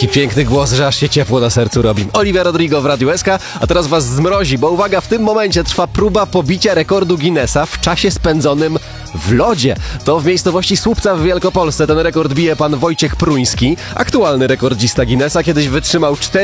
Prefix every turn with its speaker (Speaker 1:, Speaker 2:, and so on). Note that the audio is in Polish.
Speaker 1: Taki piękny głos, że aż się ciepło na sercu robi. Olivia Rodrigo w Radiu SK, a teraz was zmrozi, bo uwaga, w tym momencie trwa próba pobicia rekordu Guinnessa w czasie spędzonym w lodzie. To w miejscowości Słupca w Wielkopolsce ten rekord bije pan Wojciech Pruński, aktualny rekordzista Guinnessa, kiedyś wytrzymał 4